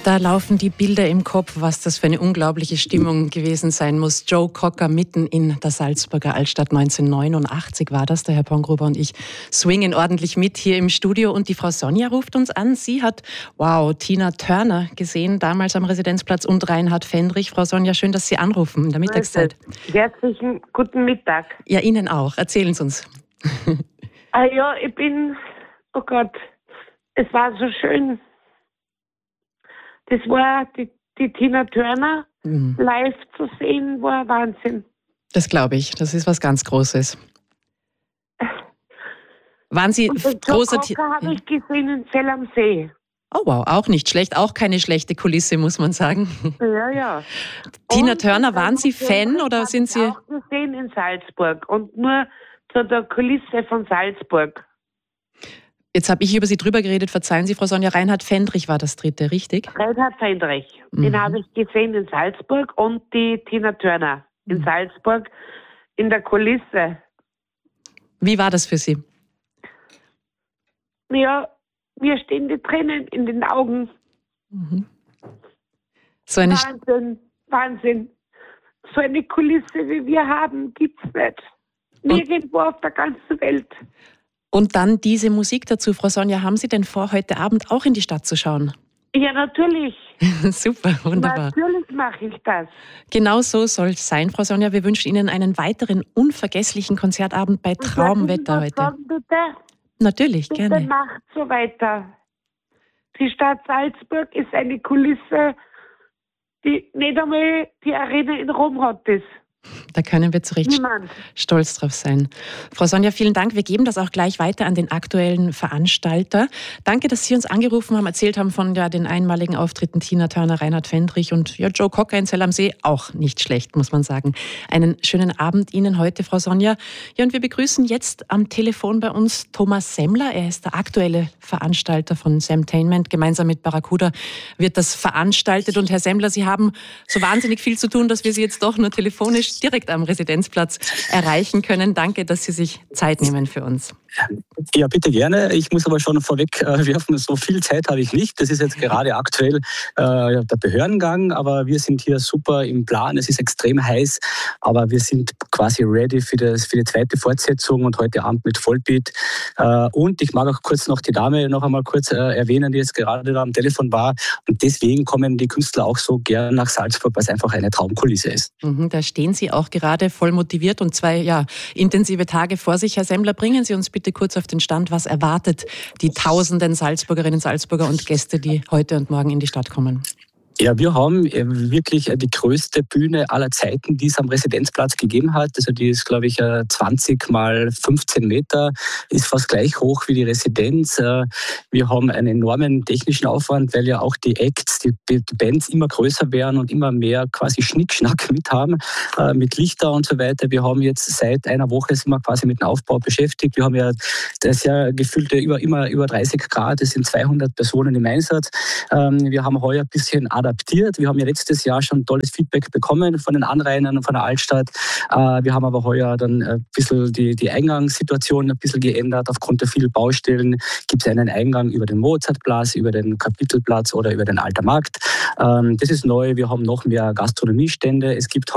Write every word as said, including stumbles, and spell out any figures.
Da laufen die Bilder im Kopf, was das für eine unglaubliche Stimmung gewesen sein muss. Joe Cocker mitten in der Salzburger Altstadt. neunzehnhundertneunundachtzig war das. Der Herr Pongruber und ich swingen ordentlich mit hier im Studio. Und die Frau Sonja ruft uns an. Sie hat, wow, Tina Turner gesehen, damals am Residenzplatz, und Reinhard Fendrich. Frau Sonja, schön, dass Sie anrufen in der Mittagszeit. Herzlichen guten Mittag. Ja, Ihnen auch. Erzählen Sie uns. Ah ja, ich bin, oh Gott, es war so schön. Das war die, die Tina Turner mhm. live zu sehen, war Wahnsinn. Das glaube ich. Das ist was ganz Großes. Waren Sie und den großer Joe Cocker habe ich gesehen in Zell am See. Oh wow, auch nicht schlecht. Auch keine schlechte Kulisse, muss man sagen. Ja, ja. Tina und Turner, waren Sie Fan oder sind Sie... Ich auch gesehen in Salzburg und nur zu der Kulisse von Salzburg. Jetzt habe ich über Sie drüber geredet, verzeihen Sie, Frau Sonja. Reinhard Fendrich war das dritte, richtig? Reinhard Fendrich, mhm. den habe ich gesehen in Salzburg, und die Tina Turner in mhm. Salzburg in der Kulisse. Wie war das für Sie? Ja, mir stehen die Tränen in den Augen. Mhm. So eine Wahnsinn, Wahnsinn. So eine Kulisse, wie wir haben, gibt es nicht. Nirgendwo auf der ganzen Welt. Und dann diese Musik dazu. Frau Sonja, haben Sie denn vor, heute Abend auch in die Stadt zu schauen? Ja, natürlich. Super, wunderbar. Natürlich mache ich das. Genau so soll es sein, Frau Sonja. Wir wünschen Ihnen einen weiteren unvergesslichen Konzertabend bei Traumwetter heute. Sagen, bitte? Natürlich, bitte gerne. Macht so weiter. Die Stadt Salzburg ist eine Kulisse, die nicht einmal die Arena in Rom hat. Das. Da können wir zu Recht Niemand. stolz drauf sein. Frau Sonja, vielen Dank. Wir geben das auch gleich weiter an den aktuellen Veranstalter. Danke, dass Sie uns angerufen haben, erzählt haben von ja, den einmaligen Auftritten Tina Turner, Reinhard Fendrich und ja, Joe Cocker in Zell am See. Auch nicht schlecht, muss man sagen. Einen schönen Abend Ihnen heute, Frau Sonja. Ja, und wir begrüßen jetzt am Telefon bei uns Thomas Semmler. Er ist der aktuelle Veranstalter von Samtainment. Gemeinsam mit Barracuda wird das veranstaltet. Und Herr Semmler, Sie haben so wahnsinnig viel zu tun, dass wir Sie jetzt doch nur telefonisch direkt am Residenzplatz erreichen können. Danke, dass Sie sich Zeit nehmen für uns. Ja, bitte gerne. Ich muss aber schon vorweg äh, werfen, so viel Zeit habe ich nicht. Das ist jetzt gerade aktuell äh, der Behördengang, aber wir sind hier super im Plan. Es ist extrem heiß, aber wir sind quasi ready für, das, für die zweite Fortsetzung und heute Abend mit Vollbeat. Äh, und ich mag auch kurz noch die Dame noch einmal kurz äh, erwähnen, die jetzt gerade da am Telefon war. Und deswegen kommen die Künstler auch so gern nach Salzburg, weil es einfach eine Traumkulisse ist. Mhm, da stehen Sie auch gerade voll motiviert und zwei ja, intensive Tage vor sich. Herr Semmler, bringen Sie uns bitte kurz auf den Stand. Was erwartet die tausenden Salzburgerinnen, Salzburger und Gäste, die heute und morgen in die Stadt kommen? Ja, wir haben wirklich die größte Bühne aller Zeiten, die es am Residenzplatz gegeben hat. Also die ist, glaube ich, zwanzig mal fünfzehn Meter, ist fast gleich hoch wie die Residenz. Wir haben einen enormen technischen Aufwand, weil ja auch die Acts, die Bands immer größer werden und immer mehr quasi Schnickschnack mit haben, mit Lichter und so weiter. Wir haben jetzt seit einer Woche sind wir quasi mit dem Aufbau beschäftigt. Wir haben ja das ja gefühlte über, immer über dreißig Grad, es sind zweihundert Personen im Einsatz. Wir haben heuer ein bisschen adaptiert. Wir haben ja letztes Jahr schon tolles Feedback bekommen von den Anrainern und von der Altstadt. Wir haben aber heuer dann ein bisschen die, die Eingangssituation ein bisschen geändert. Aufgrund der vielen Baustellen gibt es einen Eingang über den Mozartplatz, über den Kapitelplatz oder über den Alter Markt. Das ist neu. Wir haben noch mehr Gastronomiestände. Es gibt